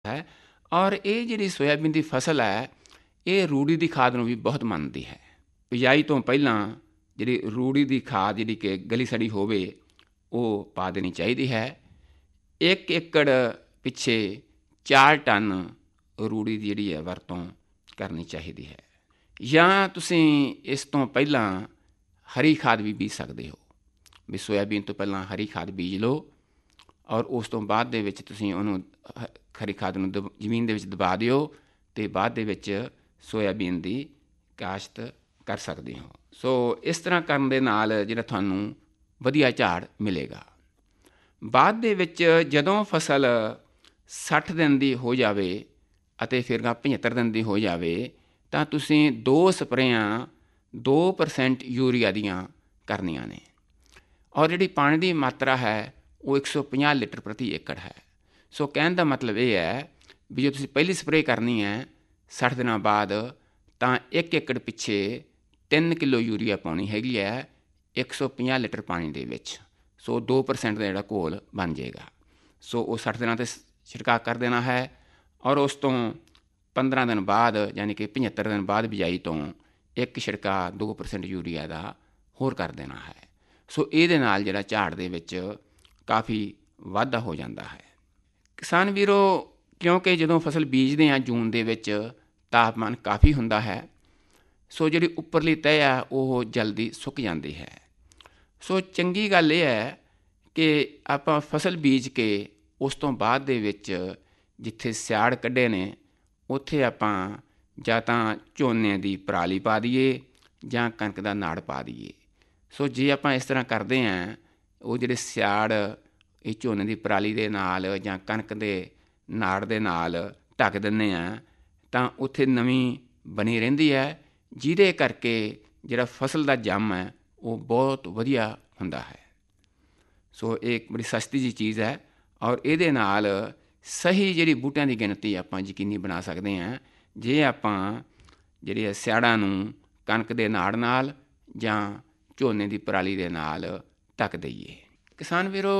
ਹੈ। ਔਰ ਇਹ ਜਿਹੜੀ ਸੋਇਆਬੀਨ ਦੀ ਫਸਲ ਹੈ, ਇਹ ਰੂੜੀ ਦੀ ਖਾਦ ਨੂੰ ਵੀ ਬਹੁਤ ਮੰਨਦੀ ਹੈ। ਬਿਜਾਈ ਤੋਂ ਪਹਿਲਾਂ ਜਿਹੜੀ ਰੂੜੀ ਦੀ ਖਾਦ ਜਿਹੜੀ ਕਿ ਗਲੀ ਸੜੀ ਹੋਵੇ ਉਹ ਪਾ ਦੇਣੀ ਚਾਹੀਦੀ ਹੈ। 1 ਏਕੜ ਪਿੱਛੇ 4 ਟਨ ਰੂੜੀ ਦੀ ਜਿਹੜੀ ਹੈ ਵਰਤੋਂ ਕਰਨੀ ਚਾਹੀਦੀ ਹੈ। ਜਾਂ ਤੁਸੀਂ ਇਸ ਤੋਂ ਪਹਿਲਾਂ ਹਰੀ ਖਾਦ ਵੀ ਬੀਜ ਸਕਦੇ ਹੋ, ਵੀ ਸੋਇਆਬੀਨ ਤੋਂ ਪਹਿਲਾਂ ਹਰੀ ਖਾਦ ਬੀਜ ਲਓ ਔਰ ਉਸ ਤੋਂ ਬਾਅਦ ਦੇ ਵਿੱਚ ਤੁਸੀਂ ਉਹਨੂੰ ਹਰੀ ਖਾਦ ਨੂੰ ਜ਼ਮੀਨ ਦੇ ਵਿੱਚ ਦਬਾ ਦਿਓ ਅਤੇ ਬਾਅਦ ਦੇ ਵਿੱਚ ਸੋਇਆਬੀਨ ਦੀ ਕਾਸ਼ਤ ਕਰ ਸਕਦੇ ਹੋ। ਸੋ ਇਸ ਤਰ੍ਹਾਂ ਕਰਨ ਦੇ ਨਾਲ ਜਿਹੜਾ ਤੁਹਾਨੂੰ ਵਧੀਆ ਝਾੜ ਮਿਲੇਗਾ। ਬਾਅਦ ਦੇ ਵਿੱਚ ਜਦੋਂ ਫਸਲ 60 ਦਿਨ ਦੀ ਹੋ ਜਾਵੇ ਅਤੇ ਫਿਰ 75 ਦਿਨ ਦੀ ਹੋ ਜਾਵੇ ਤਾਂ ਤੁਸੀਂ 2 ਸਪਰੇਆਂ 2% ਯੂਰੀਆ ਦੀਆਂ ਕਰਨੀਆਂ ਨੇ। ਔਰ ਜਿਹੜੀ ਪਾਣੀ ਦੀ ਮਾਤਰਾ ਹੈ ਉਹ 150 ਲੀਟਰ ਪ੍ਰਤੀ ਏਕੜ ਹੈ। ਸੋ ਕਹਿਣ ਦਾ ਮਤਲਬ ਇਹ ਹੈ ਵੀ ਜੇ ਤੁਸੀਂ ਪਹਿਲੀ ਸਪਰੇਅ ਕਰਨੀ ਹੈ 60 ਦਿਨਾਂ ਬਾਅਦ ਤਾਂ 1 ਏਕੜ ਪਿੱਛੇ 3 ਕਿਲੋ ਯੂਰੀਆ ਪਾਉਣੀ ਹੈਗੀ ਹੈ 150 ਲੀਟਰ ਪਾਣੀ ਦੇ ਵਿੱਚ। ਸੋ 2% ਦਾ ਜਿਹੜਾ ਘੋਲ ਬਣ ਜਾਏਗਾ। ਸੋ ਉਹ 60 ਦਿਨਾਂ 'ਤੇ ਛਿੜਕਾਅ ਕਰ ਦੇਣਾ ਹੈ ਔਰ ਉਸ ਤੋਂ 15 ਦਿਨ ਬਾਅਦ ਯਾਨੀ ਕਿ 75 ਦਿਨ ਬਾਅਦ ਬਿਜਾਈ ਤੋਂ ਇੱਕ ਛਿੜਕਾਅ 2% ਯੂਰੀਆ ਦਾ ਹੋਰ ਕਰ ਦੇਣਾ ਹੈ। ਸੋ ਇਹਦੇ ਨਾਲ ਜਿਹੜਾ ਝਾੜ ਦੇ ਵਿੱਚ ਕਾਫੀ ਵਾਧਾ ਹੋ ਜਾਂਦਾ ਹੈ। ਕਿਸਾਨ ਵੀਰੋ, ਕਿਉਂਕਿ ਜਦੋਂ ਫਸਲ ਬੀਜਦੇ ਹਾਂ ਜੂਨ ਦੇ ਵਿੱਚ ਤਾਪਮਾਨ ਕਾਫੀ ਹੁੰਦਾ ਹੈ, ਸੋ ਜਿਹੜੀ ਉੱਪਰਲੀ ਤਹਿ ਆ ਉਹ ਜਲਦੀ ਸੁੱਕ ਜਾਂਦੀ ਹੈ। ਸੋ ਚੰਗੀ ਗੱਲ ਇਹ ਹੈ ਕਿ ਆਪਾਂ ਫਸਲ ਬੀਜ ਕੇ ਉਸ ਤੋਂ ਬਾਅਦ ਦੇ ਵਿੱਚ ਜਿੱਥੇ ਸਿਆੜ ਕੱਢੇ ਨੇ ਉੱਥੇ ਆਪਾਂ ਜਾਂ ਤਾਂ ਝੋਨੇ ਦੀ ਪਰਾਲੀ ਪਾ ਦਈਏ ਜਾਂ ਕਣਕ ਦਾ ਨਾੜ ਪਾ ਦਈਏ। ਸੋ ਜੇ ਆਪਾਂ ਇਸ ਤਰ੍ਹਾਂ ਕਰਦੇ ਹਾਂ, ਉਹ ਜਿਹੜੇ ਸਿਆੜ ਇਹ ਝੋਨੇ ਦੀ ਪਰਾਲੀ ਦੇ ਨਾਲ ਜਾਂ ਕਣਕ ਦੇ ਨਾੜ ਦੇ ਨਾਲ ਢੱਕ ਦਿੰਦੇ ਹਾਂ ਤਾਂ ਉੱਥੇ ਨਮੀ ਬਣੀ ਰਹਿੰਦੀ ਹੈ, ਜਿਹਦੇ ਕਰਕੇ ਜਿਹੜਾ ਫਸਲ ਦਾ ਜੰਮ ਹੈ ਉਹ ਬਹੁਤ ਵਧੀਆ ਹੁੰਦਾ ਹੈ। ਸੋ ਇਹ ਇੱਕ ਬੜੀ ਸਸਤੀ ਜਿਹੀ ਚੀਜ਼ ਹੈ ਔਰ ਇਹਦੇ ਨਾਲ ਸਹੀ ਜਿਹੜੀ ਬੂਟਿਆਂ ਦੀ ਗਿਣਤੀ ਆਪਾਂ ਯਕੀਨੀ ਬਣਾ ਸਕਦੇ ਹਾਂ ਜੇ ਆਪਾਂ ਜਿਹੜੇ ਸਿਆੜਾਂ ਨੂੰ ਕਣਕ ਦੇ ਨਾੜ ਨਾਲ ਜਾਂ ਝੋਨੇ ਦੀ ਪਰਾਲੀ ਦੇ ਨਾਲ ਢੱਕ ਦਈਏ। ਕਿਸਾਨ ਵੀਰੋ,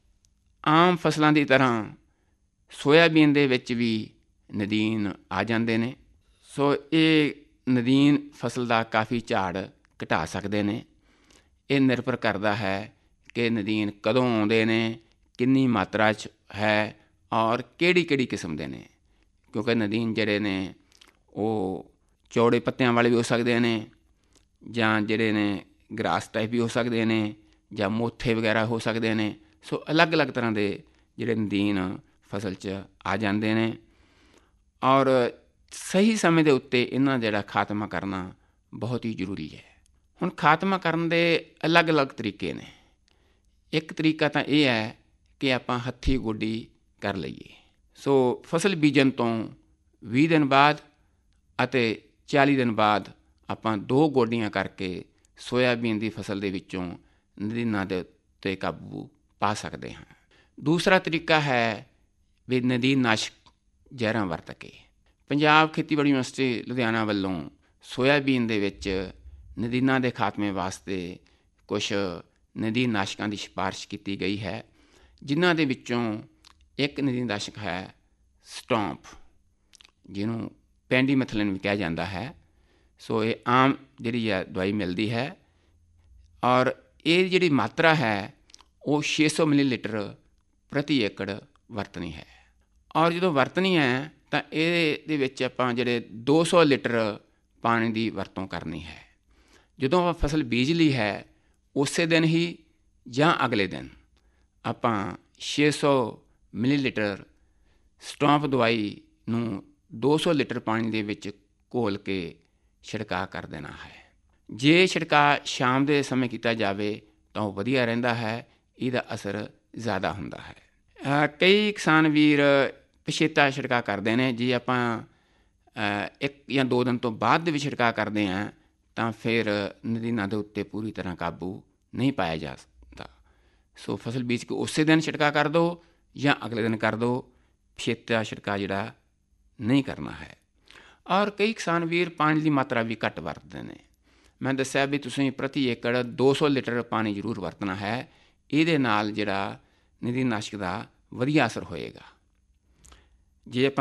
ਆਮ ਫਸਲਾਂ ਦੀ ਤਰ੍ਹਾਂ ਸੋਇਆਬੀਨ ਦੇ ਵਿੱਚ ਵੀ ਨਦੀਨ ਆ ਜਾਂਦੇ ਨੇ। ਸੋ ਇਹ ਨਦੀਨ ਫਸਲ ਦਾ ਕਾਫੀ ਝਾੜ ਘਟਾ ਸਕਦੇ ਨੇ। ਇਹ ਨਿਰਭਰ ਕਰਦਾ ਹੈ ਕਿ ਨਦੀਨ ਕਦੋਂ ਆਉਂਦੇ ਨੇ, ਕਿੰਨੀ ਮਾਤਰਾ 'ਚ ਹੈ ਔਰ ਕਿਹੜੀ ਕਿਸਮ ਦੇ ਨੇ। ਕਿਉਂਕਿ ਨਦੀਨ ਜਿਹੜੇ ਨੇ ਉਹ ਚੌੜੇ ਪੱਤਿਆਂ ਵਾਲੇ ਵੀ ਹੋ ਸਕਦੇ ਨੇ ਜਾਂ ਜਿਹੜੇ ਨੇ ਗਰਾਸ ਟਾਈਪ ਵੀ ਹੋ ਸਕਦੇ ਨੇ ਜਾਂ ਮੋਥੇ ਵਗੈਰਾ ਹੋ ਸਕਦੇ ਨੇ। ਸੋ ਅਲੱਗ-ਅਲੱਗ ਤਰ੍ਹਾਂ ਦੇ ਜਿਹੜੇ ਨਦੀਨ ਫਸਲ 'ਚ ਆ ਜਾਂਦੇ ਨੇ ਔਰ ਸਹੀ ਸਮੇਂ ਦੇ ਉੱਤੇ ਇਹਨਾਂ ਜਿਹੜਾ ਖਾਤਮਾ ਕਰਨਾ ਬਹੁਤ ਹੀ ਜ਼ਰੂਰੀ ਹੈ। ਹੁਣ ਖਾਤਮਾ ਕਰਨ ਦੇ ਅਲੱਗ-ਅਲੱਗ ਤਰੀਕੇ ਨੇ। ਇੱਕ ਤਰੀਕਾ ਤਾਂ ਇਹ ਹੈ ਕਿ ਆਪਾਂ ਹੱਥੀਂ ਗੋਡੀ ਕਰ ਲਈਏ। ਸੋ ਫਸਲ ਬੀਜਣ ਤੋਂ 20 ਦਿਨ ਬਾਅਦ ਅਤੇ 40 ਦਿਨ ਬਾਅਦ ਆਪਾਂ 2 ਗੋਡੀਆਂ ਕਰਕੇ ਸੋਇਆਬੀਨ ਦੀ ਫਸਲ ਦੇ ਵਿੱਚੋਂ ਨਦੀਨਾਂ ਦੇ ਉੱਤੇ ਕਾਬੂ ਪਾ ਸਕਦੇ ਹਾਂ। ਦੂਸਰਾ ਤਰੀਕਾ ਹੈ ਵੀ ਨਦੀਨ ਨਾਸ਼ਕ ਜ਼ਹਿਰਾਂ ਵਰਤ ਕੇ। ਪੰਜਾਬ ਖੇਤੀਬਾੜੀ ਯੂਨੀਵਰਸਿਟੀ ਲੁਧਿਆਣਾ ਵੱਲੋਂ ਸੋਇਆਬੀਨ ਦੇ ਵਿੱਚ ਨਦੀਨਾਂ ਦੇ ਖਾਤਮੇ ਵਾਸਤੇ ਕੁਛ ਨਦੀਨ ਨਾਸ਼ਕਾਂ ਦੀ ਸਿਫਾਰਿਸ਼ ਕੀਤੀ ਗਈ ਹੈ, ਜਿਨ੍ਹਾਂ ਦੇ ਵਿੱਚੋਂ ਇੱਕ ਨਦੀਨ ਨਾਸ਼ਕ ਹੈ ਸਟੌਂਪ, ਜਿਹਨੂੰ ਪੈਂਡੀਮੈਥਲਿਨ ਵੀ ਕਿਹਾ ਜਾਂਦਾ ਹੈ। ਸੋ ਇਹ ਆਮ ਜਿਹੜੀ ਹੈ ਦਵਾਈ ਮਿਲਦੀ ਹੈ ਔਰ ਇਹ ਜਿਹੜੀ ਮਾਤਰਾ ਹੈ ਉਹ 600 ਮਿਲੀਲੀਟਰ ਪ੍ਰਤੀ ਏਕੜ ਵਰਤਣੀ ਹੈ। ਔਰ ਜਦੋਂ ਵਰਤਣੀ ਹੈ ਤਾਂ ਇਹਦੇ ਵਿੱਚ ਆਪਾਂ ਜਿਹੜੇ 200 ਲੀਟਰ ਪਾਣੀ ਦੀ ਵਰਤੋਂ ਕਰਨੀ ਹੈ। ਜਦੋਂ ਆਪਾਂ ਫਸਲ ਬੀਜ ਲਈ ਹੈ ਉਸੇ ਦਿਨ ਹੀ ਜਾਂ ਅਗਲੇ ਦਿਨ ਆਪਾਂ 600 ਮਿਲੀਲੀਟਰ ਸਟੌਂਪ ਦਵਾਈ ਨੂੰ 200 ਲੀਟਰ ਪਾਣੀ ਦੇ ਵਿੱਚ ਘੋਲ ਕੇ ਛਿੜਕਾਅ ਕਰ ਦੇਣਾ ਹੈ। ਜੇ ਛਿੜਕਾਅ ਸ਼ਾਮ ਦੇ ਸਮੇਂ ਕੀਤਾ ਜਾਵੇ ਤਾਂ ਉਹ ਵਧੀਆ ਰਹਿੰਦਾ ਹੈ, ਇਹਦਾ ਅਸਰ ਜ਼ਿਆਦਾ ਹੁੰਦਾ ਹੈ। ਕਈ ਕਿਸਾਨ ਵੀਰ ਪਛੇਤਾ ਛਿੜਕਾਅ ਕਰਦੇ ਨੇ। ਜੇ ਆਪਾਂ 1 ਜਾਂ 2 ਦਿਨ ਤੋਂ ਬਾਅਦ ਦੇ ਵਿੱਚ ਛਿੜਕਾਅ ਕਰਦੇ ਹਾਂ ਤਾਂ ਫਿਰ ਨਦੀਨਾਂ ਦੇ ਉੱਤੇ ਪੂਰੀ ਤਰ੍ਹਾਂ ਕਾਬੂ ਨਹੀਂ ਪਾਇਆ ਜਾ ਸਕਦਾ। ਸੋ ਫਸਲ ਬੀਜ ਕੇ ਉਸੇ ਦਿਨ ਛਿੜਕਾਅ ਕਰ ਦਿਓ ਜਾਂ ਅਗਲੇ ਦਿਨ ਕਰ ਦਿਓ, ਪਛੇਤਾ ਛਿੜਕਾਅ ਜਿਹੜਾ ਨਹੀਂ ਕਰਨਾ ਹੈ। ਔਰ ਕਈ ਕਿਸਾਨ ਵੀਰ ਪਾਣੀ ਦੀ ਮਾਤਰਾ ਵੀ ਘੱਟ ਵਰਤਦੇ ਨੇ। ਮੈਂ ਦੱਸਿਆ ਵੀ ਤੁਸੀਂ ਪ੍ਰਤੀ ਏਕੜ 200 ਲੀਟਰ ਪਾਣੀ ਜ਼ਰੂਰ ਵਰਤਣਾ ਹੈ। ਇਹਦੇ ਨਾਲ ਜਿਹੜਾ ਨਦੀਨ ਨਾਸ਼ਕ ਦਾ ਵਧੀਆ ਅਸਰ ਹੋਏਗਾ। ਜੇ ਆਪਾਂ